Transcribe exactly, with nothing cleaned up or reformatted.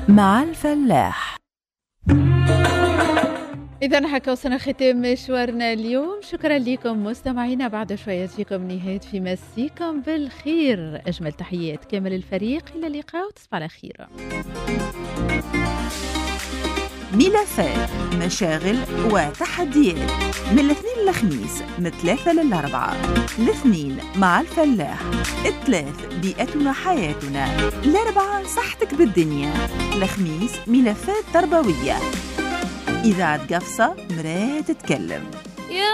مع الفلاح. إذا حكا وصلنا ختام مشوارنا اليوم. شكرا لكم مستمعينا. بعد شوية تجيكم نهاية في مسيكم بالخير. أجمل تحيات كامل الفريق، إلى اللقاء وتصبح على خير. ملفات، مشاغل وتحديات، من الاثنين للخميس من ثلاثة للأربعة. الاثنين مع الفلاح، الثلاث بيئتنا حياتنا، الأربعة صحتك بالدنيا، الخميس ملفات تربوية. إذاعة قفصة مرات تتكلم.